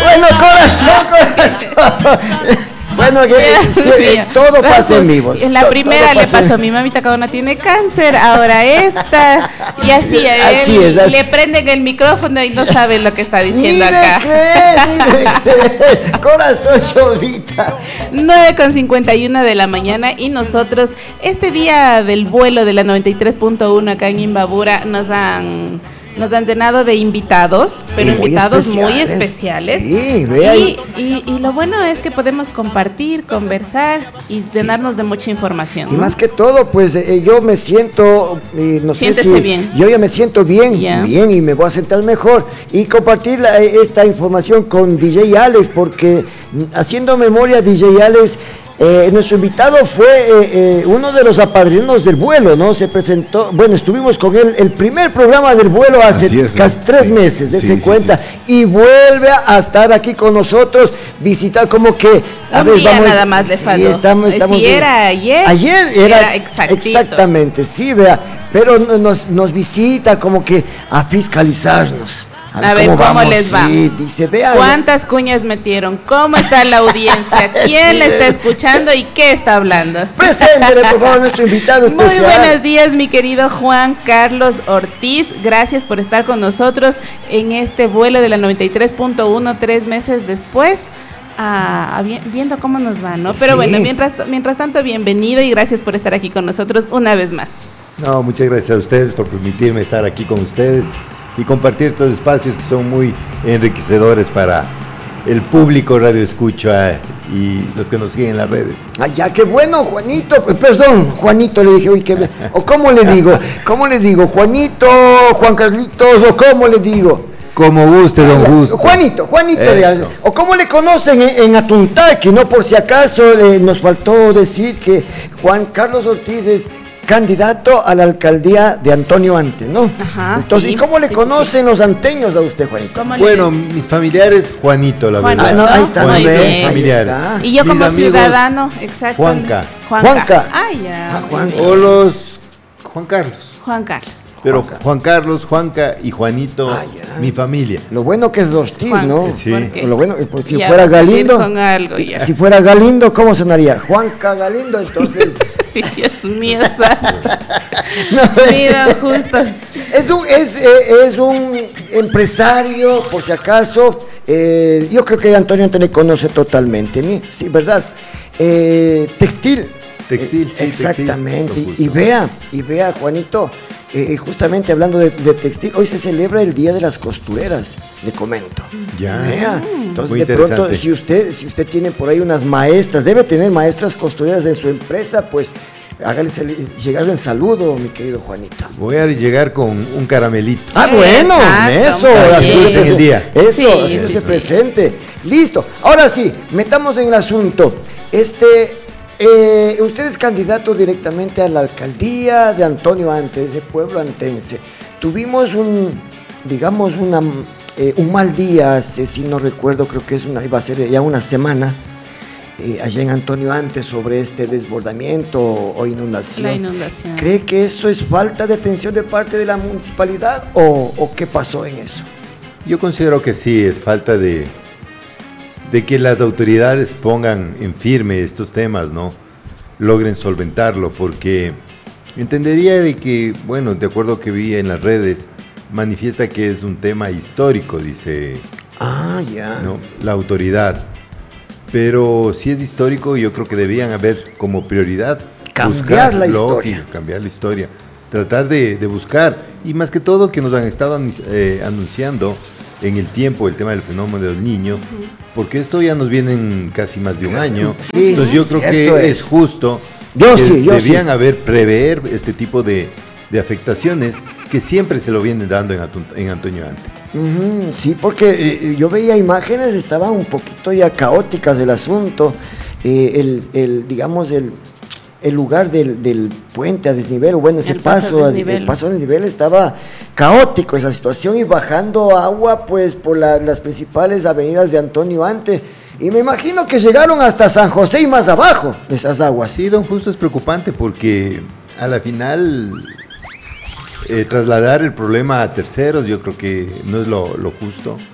Bueno, corazón. Bueno, todo pasa en vivo. En la primera le pasó a mi mamita cuando tiene cáncer, ahora esta, y así es. Le prenden el micrófono y no sabe lo que está diciendo acá. Corazón, Cholita. 9:51 de la mañana y nosotros, este día del vuelo de la 93.1 acá en Imbabura, nos han llenado de invitados, pero invitados muy especiales. Sí, vea. Y lo bueno es que podemos compartir, conversar y llenarnos de mucha información, ¿no? Y más que todo, pues yo me siento, no sé si bien. Yo ya me siento bien y me voy a sentar mejor y compartir esta información con DJ Alex, porque haciendo memoria, DJ Alex, nuestro invitado fue uno de los apadrinos del vuelo, ¿no? Se presentó, bueno, estuvimos con él el primer programa del vuelo hace casi 3 meses, dése cuenta, y vuelve a estar aquí con nosotros, visitar como que, nada más le faltó. Estamos era ayer. Ayer era exactamente, sí, vea, pero nos visita como que a fiscalizarnos. A ver cómo les va. Sí, dice, vea, ¿cuántas cuñas metieron? ¿Cómo está la audiencia? ¿Quién le está escuchando y qué está hablando? Preséntele, por favor, nuestro invitado especial. Muy buenos días, mi querido Juan Carlos Ortiz. Gracias por estar con nosotros en este vuelo de la 93.1, 3 meses después. Viendo cómo nos va, ¿no? Pero bueno, mientras tanto, bienvenido y gracias por estar aquí con nosotros una vez más. No, muchas gracias a ustedes por permitirme estar aquí con ustedes y compartir estos espacios que son muy enriquecedores para el público radio escucha y los que nos siguen en las redes. Ay, ya, qué bueno, Juanito. Perdón, Juanito, le dije, uy, qué bien. O cómo le digo, Juanito, Juan Carlitos, o cómo le digo. Como guste, don Gusto. Juanito, o cómo le conocen en Atuntaqui, ¿no? Por si acaso nos faltó decir que Juan Carlos Ortiz es candidato a la alcaldía de Antonio Ante, ¿no? Ajá. Entonces, ¿y cómo le conocen los anteños a usted, Juanito? Bueno, mis familiares, Juanito, la verdad. ¿No? Ahí está, familiares. Y yo como ciudadano, exacto. Juanca. Ya. Juanca. O los Juan Carlos. Pero Juan Carlos, Juanca y Juanito, mi familia. Lo bueno que es Ortiz, ¿no? Sí. Lo bueno, porque si fuera Galindo, si fuera Galindo, ¿cómo sonaría? Juanca Galindo, entonces. Dios mío, santo. Mira, justo. Es un empresario, por si acaso. Yo creo que Antonio le conoce totalmente, ¿sí? ¿Verdad? Textil, sí. Exactamente. Textil, y vea, Juanito. Justamente hablando de textil, hoy se celebra el Día de las Costureras, le comento. Ya. Entonces, de pronto, si usted tiene por ahí unas maestras, debe tener maestras costureras en su empresa, pues hágale llegar el saludo, mi querido Juanito. Voy a llegar con un caramelito. Bueno, eso, en el día. Eso, haciéndose presente. Listo. Ahora sí, metamos en el asunto. Usted es candidato directamente a la alcaldía de Antonio Ante, ese pueblo antense. Tuvimos un mal día, si no recuerdo, creo que iba a ser ya una semana, allá en Antonio Ante, sobre este desbordamiento o inundación. La inundación. ¿Cree que eso es falta de atención de parte de la municipalidad o qué pasó en eso? Yo considero que sí, es falta de que las autoridades pongan en firme estos temas, ¿no? Logren solventarlo, porque entendería de que, bueno, de acuerdo que vi en las redes, manifiesta que es un tema histórico, dice ¿no? La autoridad. Pero si es histórico, yo creo que debían haber como prioridad cambiar la historia, tratar de buscar, y más que todo que nos han estado anunciando en el tiempo el tema del fenómeno del Niño, porque esto ya nos viene en casi más de un año. Entonces yo creo que es justo debían prever este tipo de afectaciones que siempre se lo vienen dando en Antonio Ante. Sí, porque yo veía imágenes, estaban un poquito ya caóticas el asunto, el lugar del puente a desnivel, ese el paso a desnivel estaba caótico esa situación, y bajando agua pues por las principales avenidas de Antonio Ante, y me imagino que llegaron hasta San José y más abajo esas aguas. Sí, don Justo, es preocupante porque a la final trasladar el problema a terceros yo creo que no es lo justo.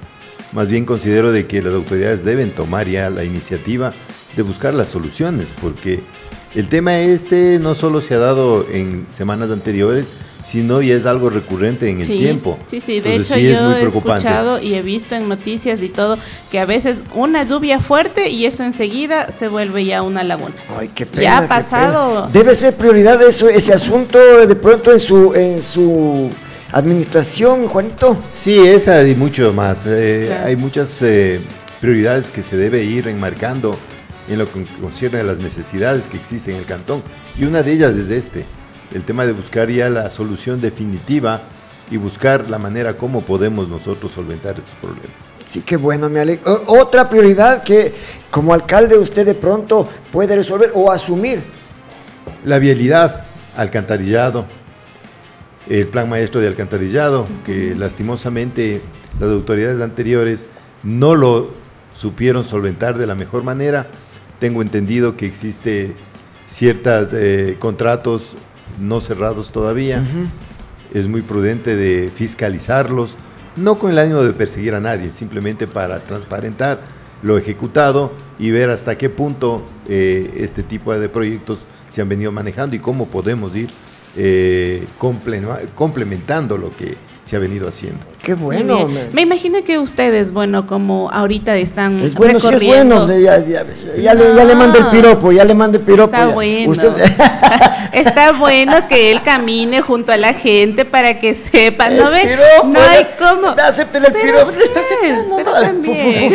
Más bien considero de que las autoridades deben tomar ya la iniciativa de buscar las soluciones, porque el tema no solo se ha dado en semanas anteriores, sino ya es algo recurrente en el tiempo. Sí, de hecho yo he escuchado y he visto en noticias y todo que a veces una lluvia fuerte y eso enseguida se vuelve ya una laguna. Ay, qué pena. Ya ha pasado. Debe ser prioridad ese asunto de pronto en su administración, Juanito. Sí, esa y mucho más. Claro. Hay muchas prioridades que se debe ir enmarcando en lo que concierne a las necesidades que existen en el cantón. Y una de ellas es el tema de buscar ya la solución definitiva y buscar la manera como podemos nosotros solventar estos problemas. Sí, qué bueno, me alegro. Otra prioridad que como alcalde usted de pronto puede resolver o asumir. La vialidad, alcantarillado, el plan maestro de alcantarillado, que lastimosamente las autoridades anteriores no lo supieron solventar de la mejor manera. Tengo entendido que existe ciertos contratos no cerrados todavía. Es muy prudente de fiscalizarlos, no con el ánimo de perseguir a nadie, simplemente para transparentar lo ejecutado y ver hasta qué punto este tipo de proyectos se han venido manejando y cómo podemos ir complementando lo que se ha venido haciendo. Qué bueno. Me imagino que ustedes, bueno, como ahorita están es bueno, recorriendo. Sí es bueno, ya le mando el piropo, Está bueno. Está bueno que él camine junto a la gente para que sepan, ¿no ve? No hay cómo. Acéptele el piropo, le está aceptando. Pero también.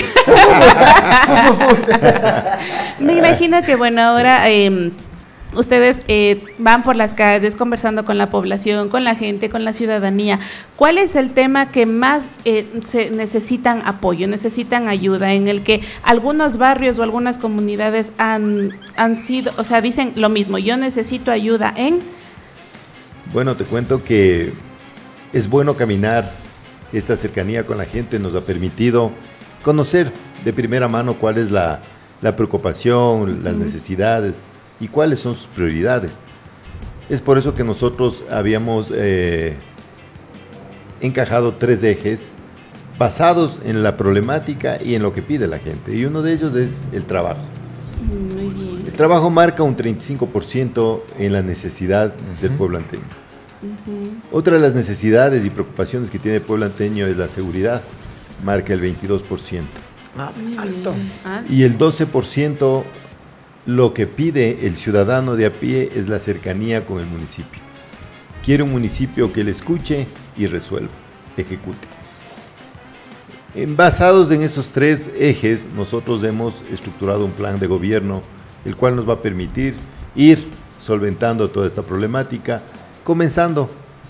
Me imagino que, bueno, ahora ustedes van por las calles conversando con la población, con la gente, con la ciudadanía. ¿Cuál es el tema que más se necesitan apoyo, necesitan ayuda, en el que algunos barrios o algunas comunidades han sido, o sea, dicen lo mismo, yo necesito ayuda en? Bueno, te cuento que es bueno caminar. Esta cercanía con la gente nos ha permitido conocer de primera mano cuál es la preocupación, las necesidades y cuáles son sus prioridades. Es por eso que nosotros habíamos encajado 3 ejes basados en la problemática y en lo que pide la gente. Y uno de ellos es el trabajo. Muy bien. El trabajo marca un 35% en la necesidad del pueblo anteño. Otra de las necesidades y preocupaciones que tiene el pueblo anteño es la seguridad, marca el 22%. Alto. Y el 12%, lo que pide el ciudadano de a pie es la cercanía con el municipio. Quiere un municipio que le escuche y resuelva, ejecute. Basados en esos 3 ejes, nosotros hemos estructurado un plan de gobierno, el cual nos va a permitir ir solventando toda esta problemática, comenzando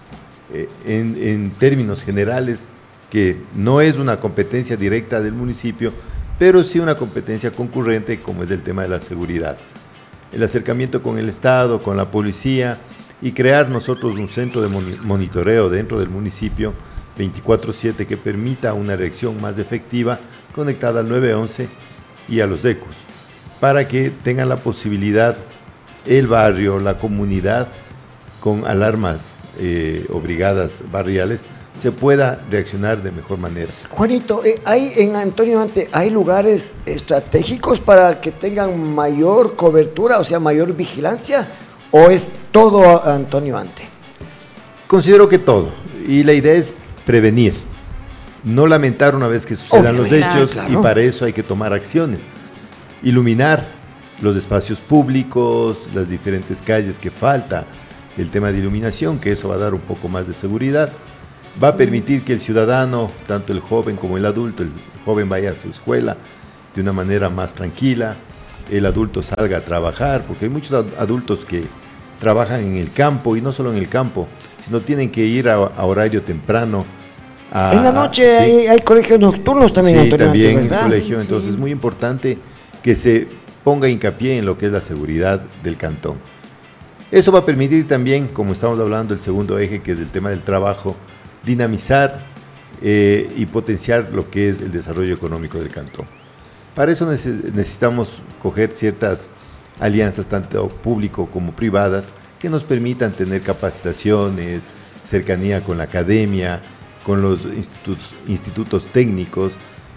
en términos generales, que no es una competencia directa del municipio, pero sí una competencia concurrente, como es el tema de la seguridad. El acercamiento con el Estado, con la policía, y crear nosotros un centro de monitoreo dentro del municipio 24/7 que permita una reacción más efectiva conectada al 911 y a los ECOs, para que tengan la posibilidad el barrio, la comunidad, con alarmas o brigadas barriales, se pueda reaccionar de mejor manera. Juanito, ¿hay en Antonio Ante, hay lugares estratégicos para que tengan mayor cobertura, o sea, mayor vigilancia, o es todo Antonio Ante? Considero que todo, y la idea es prevenir, no lamentar una vez que sucedan los hechos, claro. Y para eso hay que tomar acciones, iluminar los espacios públicos, las diferentes calles que falta, el tema de iluminación, que eso va a dar un poco más de seguridad, va a permitir que el ciudadano, tanto el joven como el adulto, el joven vaya a su escuela de una manera más tranquila, el adulto salga a trabajar, porque hay muchos adultos que trabajan en el campo, y no solo en el campo, sino tienen que ir a horario temprano. En la noche sí. hay colegios nocturnos también, sí, Antonio, también en el ¿verdad? colegio, entonces es muy importante que se ponga hincapié en lo que es la seguridad del cantón. Eso va a permitir también, como estamos hablando, el segundo eje, que es el tema del trabajo, dinamizar y potenciar lo que es el desarrollo económico del cantón. Para eso necesitamos coger ciertas alianzas, tanto público como privadas, que nos permitan tener capacitaciones, cercanía con la academia, con los institutos técnicos,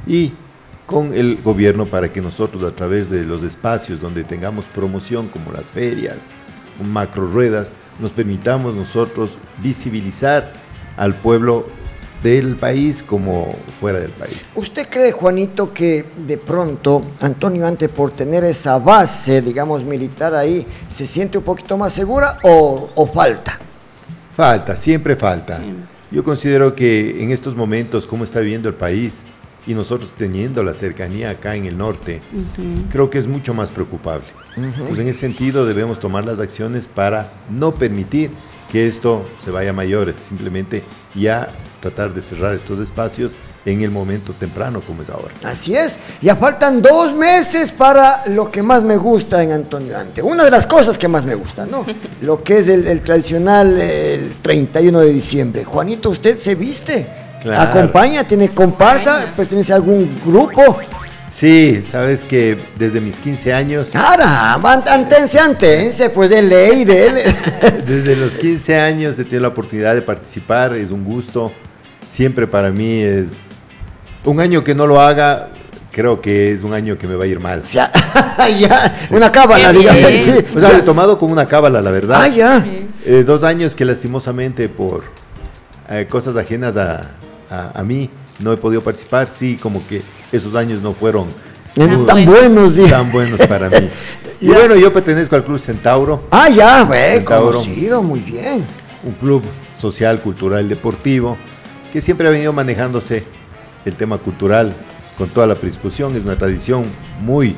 y con el gobierno para que nosotros, a través de los espacios donde tengamos promoción, como las ferias, macro ruedas, nos permitamos nosotros visibilizar al pueblo del país como fuera del país. ¿Usted cree, Juanito, que de pronto Antonio Ante, por tener esa base, digamos, militar ahí, se siente un poquito más segura o falta? Falta, siempre falta. Sí. Yo considero que en estos momentos, como está viviendo el país, y nosotros teniendo la cercanía acá en el norte, creo que es mucho más preocupable. Pues en ese sentido debemos tomar las acciones para no permitir que esto se vaya a mayores, simplemente ya tratar de cerrar estos espacios en el momento temprano como es ahora. Así es, ya faltan 2 meses para lo que más me gusta en Antonio Ante, una de las cosas que más me gusta, ¿no? Lo que es el tradicional el 31 de diciembre. Juanito, ¿usted se viste? Claro. ¿Acompaña? ¿Tiene comparsa? Pues ¿tienes algún grupo? Sí, sabes que desde mis 15 años... ¡Caramba! Antense, pues de ley, de él. Desde los 15 años he tenido la oportunidad de participar, es un gusto. Siempre para mí es... Un año que no lo haga, creo que es un año que me va a ir mal. O sea, ya, una cábala, digamos. Sí. O sea, lo he tomado como una cábala, la verdad. Ah, ya. 2 años que lastimosamente por cosas ajenas a mí no he podido participar, sí, como que esos años no fueron tan buenos, sí. Tan buenos para mí. Y bueno, yo pertenezco al Club Centauro. Ah, ya, conocido, muy bien. Un club social, cultural, deportivo, que siempre ha venido manejándose el tema cultural con toda la predisposición. Es una tradición muy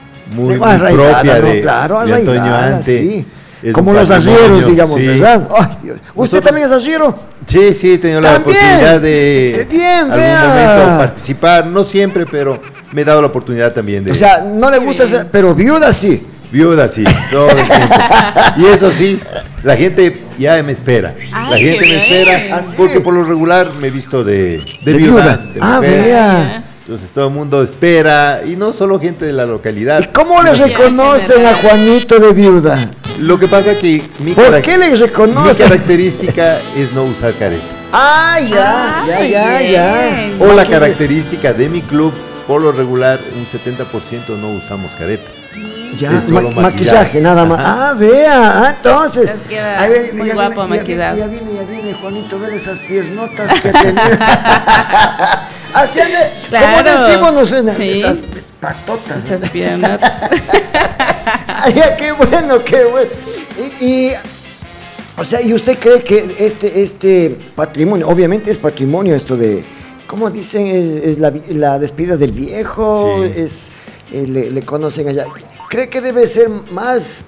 propia, ¿no? De Antonio Ante. Sí. Como los arrieros, digamos, sí. ¿Verdad? Ay, Dios. ¿Usted también es arriero? Sí, he tenido la posibilidad de algún momento participar, no siempre, pero me he dado la oportunidad también de... O sea, no le gusta ser, pero viuda sí. Viuda sí, todo el tiempo. Y eso sí, la gente ya me espera. La gente me espera, porque por lo regular me he visto de viuda. De mujer. Vea. Entonces todo el mundo espera, y no solo gente de la localidad. ¿Y cómo le reconocen a Juanito de viuda? Lo que pasa que ¿por qué le reconocen? Mi característica es no usar careta. Ah, ya. O la característica de mi club, por lo regular, un 70% no usamos careta. Ya, maquillaje, nada más. Ah, vea, entonces. Muy guapo maquillado. Ya viene, Juanito, ver esas piernotas que tenía. Así ande, claro. ¿Cómo decimos nosotros? Sí. Esas patotas. Esas piernotas. Ay, qué bueno. O sea, ¿y usted cree que este patrimonio, obviamente es patrimonio esto de, ¿cómo dicen? Es la despedida del viejo, sí. Le conocen allá. ¿Cree que debe ser más,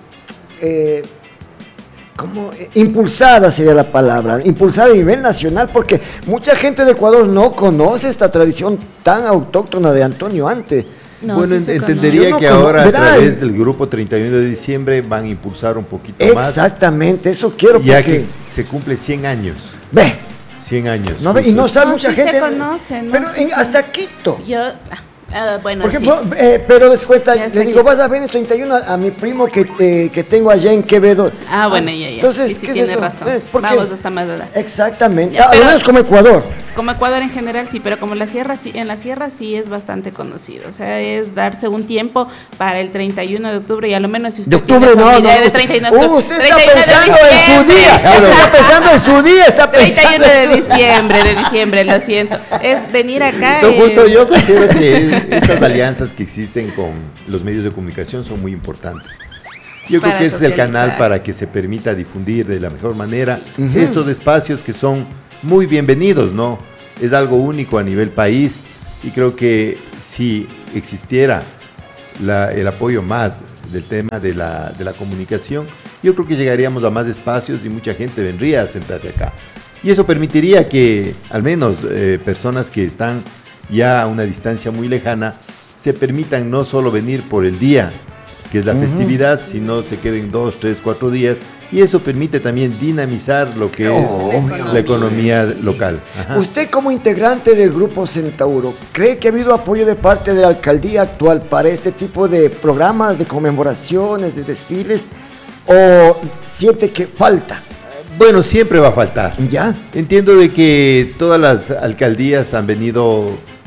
impulsada sería la palabra, impulsada a nivel nacional? Porque mucha gente de Ecuador no conoce esta tradición tan autóctona de Antonio Ante. No, bueno, sí entendería que ahora a través del grupo 31 de diciembre van a impulsar un poquito más. Exactamente, eso quiero. Ya que se cumple 100 años. Ve. 100 años. No, y no sabe mucha gente. Se conoce, ¿no? Pero hasta Quito. Bueno, por ejemplo, sí. Pero les cuenta, le digo, vas a ver el 31 a mi primo que tengo allá en Quevedo. Bueno, ya. Entonces, sí, ¿qué tiene es eso? Razón. Vamos hasta más edad. Exactamente. Al menos como Ecuador. Como Ecuador en general sí, pero como en la sierra sí es bastante conocido. O sea, es darse un tiempo para el 31 de octubre y a lo menos si usted de octubre no. De 31 de octubre. Usted está pensando en su día. Está pensando en su día. Está pensando 31 de diciembre, lo siento. Es venir acá. Justo yo considero que estas alianzas que existen con los medios de comunicación son muy importantes. Yo creo que ese es el canal para que se permita difundir de la mejor manera estos espacios que son muy bienvenidos, ¿no? Es algo único a nivel país y creo que si existiera el apoyo más del tema de la comunicación, yo creo que llegaríamos a más espacios y mucha gente vendría a sentarse acá. Y eso permitiría que al menos personas que están ya a una distancia muy lejana se permitan no solo venir por el día, que es la festividad, sino se queden 2, 3, 4 días, y eso permite también dinamizar lo que es la economía local. Ajá. Usted como integrante del Grupo Centauro, ¿cree que ha habido apoyo de parte de la alcaldía actual para este tipo de programas, de conmemoraciones, de desfiles, o siente que falta? Bueno, siempre va a faltar. ¿Ya? Entiendo de que todas las alcaldías han venido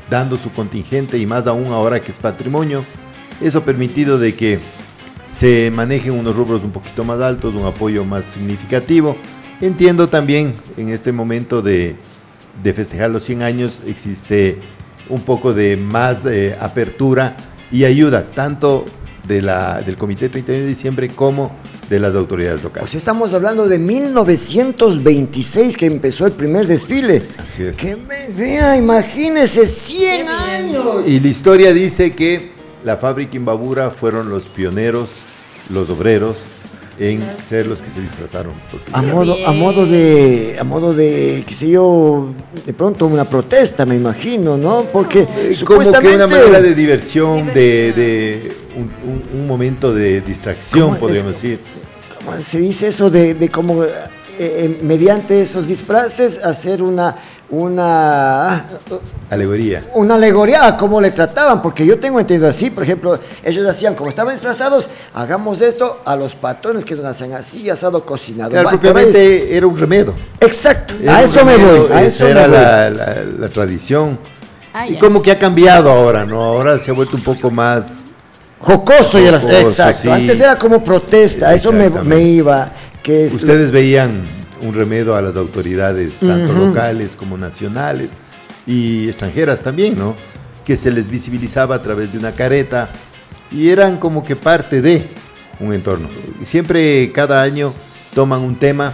dando su contingente y más aún ahora que es patrimonio. Eso ha permitido de que se manejen unos rubros un poquito más altos, un apoyo más significativo. Entiendo también en este momento de festejar los 100 años existe un poco de más apertura y ayuda tanto del Comité 31 de Diciembre como de las autoridades locales. Pues estamos hablando de 1926 que empezó el primer desfile. Así es. Que vea, imagínese, 100 años. Y la historia dice que la fábrica Imbabura fueron los pioneros, los obreros, en ser los que se disfrazaron. A modo de, qué sé yo, de pronto una protesta, me imagino, ¿no? Porque supuestamente como que una manera de diversión. De un momento de distracción, podríamos decir. ¿Cómo se dice eso de cómo mediante esos disfraces hacer una alegoría? Una alegoría, ¿cómo le trataban? Porque yo tengo entendido así, por ejemplo, ellos hacían, como estaban disfrazados, hagamos esto a los patrones que nos hacen así, asado, cocinado. Claro, propiamente era un remedio. Exacto, a eso me voy. Esa era la tradición. Y como que ha cambiado ahora, ¿no? Ahora se ha vuelto un poco más jocoso. Exacto, sí. Antes era como protesta, eso me iba. Ustedes veían un remedio a las autoridades, tanto locales como nacionales y extranjeras también, ¿no? Que se les visibilizaba a través de una careta y eran como que parte de un entorno. Y siempre, cada año, toman un tema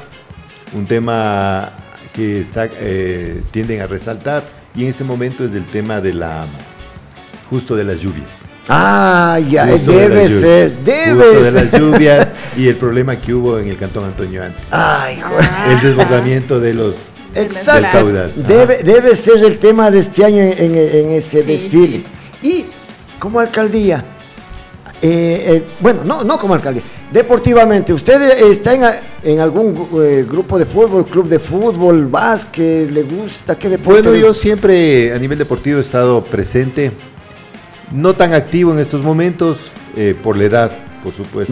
que tienden a resaltar, y en este momento es el tema de justo de las lluvias. Ah, ya, debe ser. De las lluvias y el problema que hubo en el Cantón Antonio Ante. Ay, el desbordamiento de los del caudal. Debe ser el tema de este año en ese desfile. Sí. Y como alcaldía, bueno, no como alcaldía, deportivamente, ¿usted está en algún grupo de fútbol, club de fútbol, básquet, le gusta? ¿Qué deporte? Bueno, yo siempre a nivel deportivo he estado presente. No tan activo en estos momentos, por la edad, por supuesto.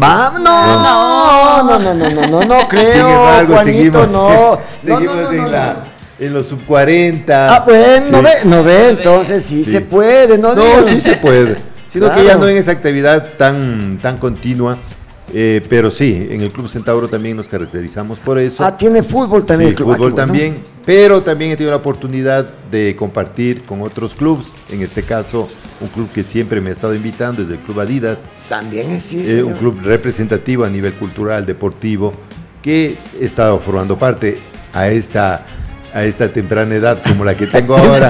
No creo. Sin embargo, Juanito, seguimos en los sub 40. Ah, pues, sí. no ve, entonces sí se puede, ¿no? Sí se puede. Sino que ya no en esa actividad tan continua. Pero sí, en el Club Centauro también nos caracterizamos por eso. Ah, tiene fútbol también. Sí, fútbol también, pero también he tenido la oportunidad de compartir con otros clubes, en este caso un club que siempre me ha estado invitando, es el Club Adidas. También es un club representativo a nivel cultural, deportivo, que he estado formando parte a esta temprana edad como la que tengo ahora.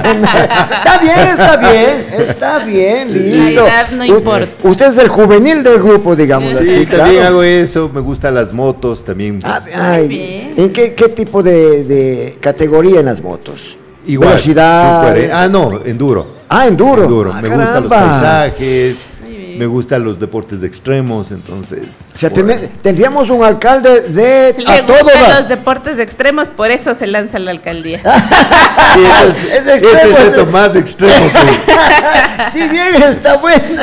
Está bien, listo. La edad no importa. Usted es el juvenil del grupo, digamos así. Sí, también hago eso, me gustan las motos también. ¿En qué tipo de categoría en las motos? Igual, velocidad. Enduro. Enduro. Me gustan los paisajes. Me gustan los deportes de extremos, entonces... O sea, tendríamos un alcalde Le gustan los deportes de extremos, por eso se lanza a la alcaldía. Sí, este es el reto más extremo que... Sí, bien, está bueno.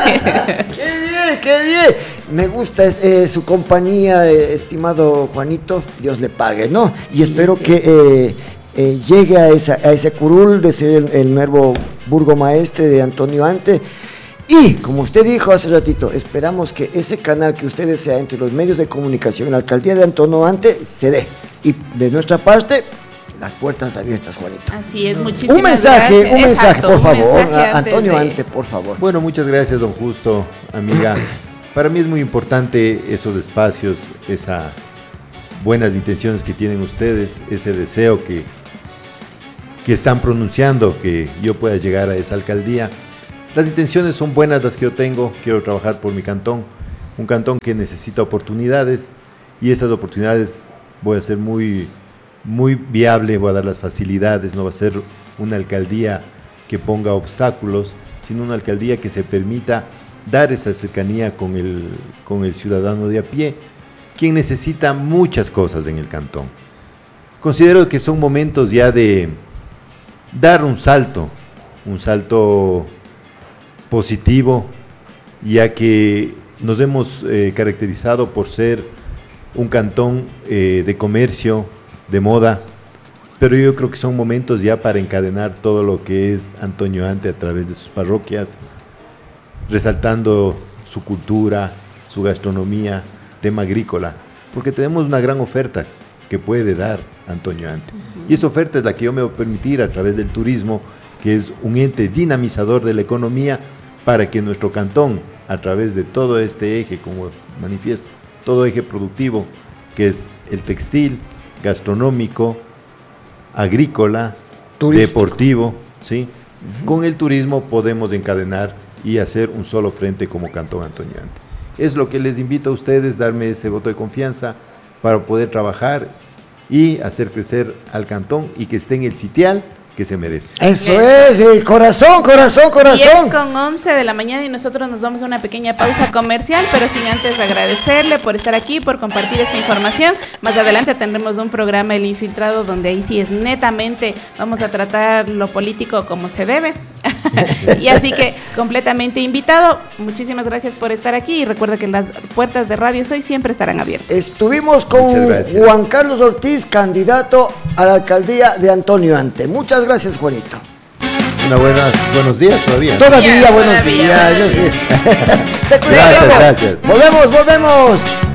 Qué bien. Me gusta su compañía, estimado Juanito. Dios le pague, ¿no? Y espero que llegue a ese curul de ser el nuevo burgomaestre de Antonio Ante. Y, como usted dijo hace ratito, esperamos que ese canal que usted desea entre los medios de comunicación, la alcaldía de Antonio Ante, se dé. Y de nuestra parte, las puertas abiertas, Juanito. Así es, muchísimas un mensaje, gracias. Por favor, Antonio Ante, por favor. Bueno, muchas gracias, don Justo, amiga. Para mí es muy importante esos espacios, esas buenas intenciones que tienen ustedes, ese deseo que están pronunciando, que yo pueda llegar a esa alcaldía. Las intenciones son buenas las que yo tengo, quiero trabajar por mi cantón, un cantón que necesita oportunidades, y esas oportunidades voy a ser muy, muy viable, voy a dar las facilidades, no va a ser una alcaldía que ponga obstáculos, sino una alcaldía que se permita dar esa cercanía con el ciudadano de a pie, quien necesita muchas cosas en el cantón. Considero que son momentos ya de dar un salto positivo, ya que nos hemos caracterizado por ser un cantón de comercio, de moda, pero yo creo que son momentos ya para encadenar todo lo que es Antonio Ante a través de sus parroquias, resaltando su cultura, su gastronomía, tema agrícola, porque tenemos una gran oferta que puede dar Antonio Ante. Y esa oferta es la que yo me voy a permitir a través del turismo, que es un ente dinamizador de la economía, para que nuestro cantón, a través de todo este eje, como manifiesto, todo eje productivo, que es el textil, gastronómico, agrícola, turístico, deportivo, ¿sí? Con el turismo podemos encadenar y hacer un solo frente como Cantón Antonio Ante. Es lo que les invito a ustedes, darme ese voto de confianza para poder trabajar y hacer crecer al cantón y que esté en el sitial que se merece. Eso es, corazón. 10:11 de la mañana y nosotros nos vamos a una pequeña pausa comercial, pero sin antes agradecerle por estar aquí, por compartir esta información. Más adelante tendremos un programa, El Infiltrado, donde ahí sí es netamente, vamos a tratar lo político como se debe. Y así que completamente invitado. Muchísimas gracias por estar aquí y recuerda que las puertas de Radio Soy siempre estarán abiertas. Estuvimos con Juan Carlos Ortiz, candidato a la alcaldía de Antonio Ante. Muchas gracias, Juanito. Buenos días todavía. Todavía buenos días. Yo sí. Se cuidan. Gracias. Volvemos.